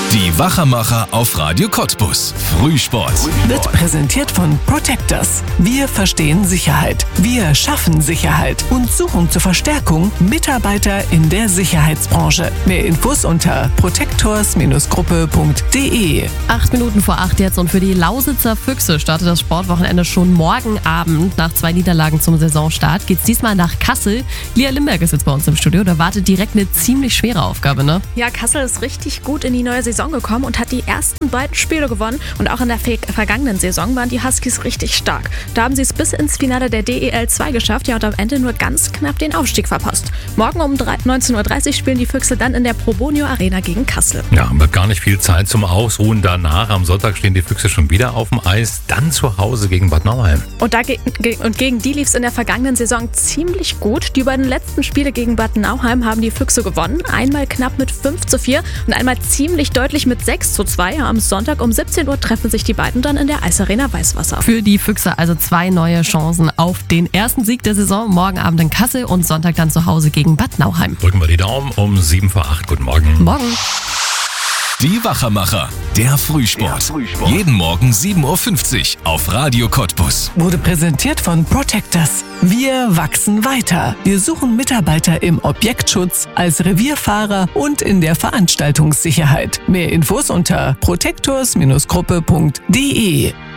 Die Wachermacher auf Radio Cottbus. Frühsport. Wird präsentiert von Protectors. Wir verstehen Sicherheit. Wir schaffen Sicherheit und suchen zur Verstärkung Mitarbeiter in der Sicherheitsbranche. Mehr Infos unter protectors-gruppe.de. 8 Minuten vor 8 jetzt und für die Lausitzer Füchse startet das Sportwochenende schon morgen Abend. Nach 2 Niederlagen zum Saisonstart geht's diesmal nach Kassel. Lia Limberg ist jetzt bei uns im Studio. Da wartet direkt eine ziemlich schwere Aufgabe, ne? Ja, Kassel ist richtig gut in die neue Saison gekommen und hat die ersten beiden Spiele gewonnen. Und auch in der vergangenen Saison waren die Huskies richtig stark. Da haben sie es bis ins Finale der DEL 2 geschafft, ja, und am Ende nur ganz knapp den Aufstieg verpasst. Morgen um 19.30 Uhr spielen die Füchse dann in der Probonio Arena gegen Kassel. Ja, wird gar nicht viel Zeit zum Ausruhen danach. Am Sonntag stehen die Füchse schon wieder auf dem Eis, dann zu Hause gegen Bad Nauheim. Und gegen die lief es in der vergangenen Saison ziemlich gut. Die beiden letzten Spiele gegen Bad Nauheim haben die Füchse gewonnen. Einmal knapp mit 5:4 und einmal ziemlich deutlich mit 6:2. Am Sonntag um 17 Uhr treffen sich die beiden dann in der Eisarena Weißwasser. Für die Füchse also 2 neue Chancen auf den ersten Sieg der Saison. Morgen Abend in Kassel und Sonntag dann zu Hause gegen Bad Nauheim. Drücken wir die Daumen um 7 vor 8. Guten Morgen. Morgen. Die Wachermacher. Der Frühsport. Jeden Morgen 7:50 Uhr auf Radio Cottbus. Wurde präsentiert von Protectors. Wir wachsen weiter. Wir suchen Mitarbeiter im Objektschutz, als Revierfahrer und in der Veranstaltungssicherheit. Mehr Infos unter protectors-gruppe.de.